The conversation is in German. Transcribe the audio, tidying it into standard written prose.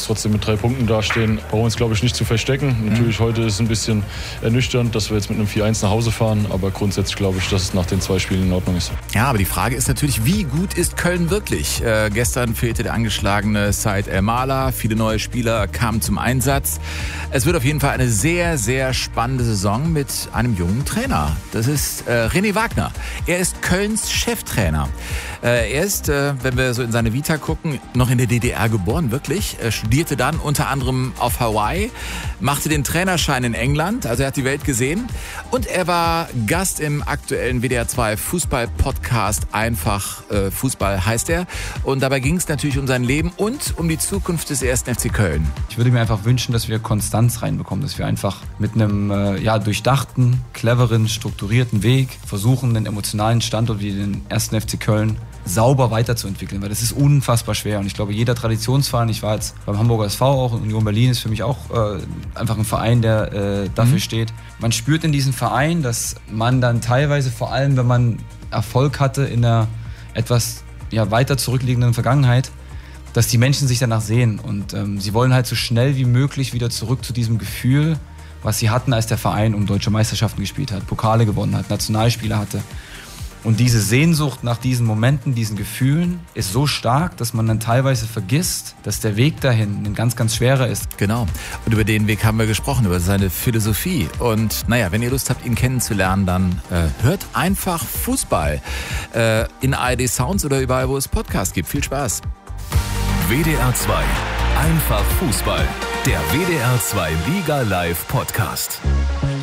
jetzt trotzdem mit 3 Punkten dastehen. Brauchen wir uns, glaube ich, nicht zu verstecken. Natürlich, heute ist es ein bisschen ernüchternd, dass wir jetzt mit einem 4-1 nach Hause fahren. Aber grundsätzlich glaube ich, dass es nach den 2 Spielen in Ordnung ist. Ja, aber die Frage ist natürlich, wie gut ist Köln wirklich? Gestern fehlte der angeschlagene Said El-Mala. Viele neue Spieler kamen zum Einsatz. Es wird auf jeden Fall eine sehr, sehr spannende Saison mit einem jungen Trainer. Das ist René Wagner. Er ist Kölns Cheftrainer. Er ist, wenn wir so in seine Vita gucken, noch in der DDR geboren, wirklich. Er studierte dann unter anderem auf Hawaii, machte den Trainerschein in England, also er hat die Welt gesehen. Und er war Gast im aktuellen WDR 2 Fußball-Podcast Einfach Fußball heißt er. Und dabei ging es natürlich um sein Leben und um die Zukunft des 1. FC Köln. Ich würde mir einfach wünschen, dass wir Konstanz reinbekommen, dass wir einfach mit einem durchdachten, cleveren, strukturierten Weg versuchen, den emotionalen Standort wie den 1. FC Köln sauber weiterzuentwickeln, weil das ist unfassbar schwer. Und ich glaube, jeder Traditionsverein, ich war jetzt beim Hamburger SV auch, Union Berlin ist für mich auch einfach ein Verein, der dafür steht. Man spürt in diesem Verein, dass man dann teilweise, vor allem wenn man Erfolg hatte in einer etwas weiter zurückliegenden Vergangenheit, dass die Menschen sich danach sehen und sie wollen halt so schnell wie möglich wieder zurück zu diesem Gefühl, was sie hatten, als der Verein um deutsche Meisterschaften gespielt hat, Pokale gewonnen hat, Nationalspiele hatte. Und diese Sehnsucht nach diesen Momenten, diesen Gefühlen ist so stark, dass man dann teilweise vergisst, dass der Weg dahin ein ganz, ganz schwerer ist. Genau. Und über den Weg haben wir gesprochen, über seine Philosophie. Und wenn ihr Lust habt, ihn kennenzulernen, dann hört einfach Fußball in ARD Sounds oder überall, wo es Podcasts gibt. Viel Spaß. WDR 2. Einfach Fußball. Der WDR 2 Liga Live Podcast.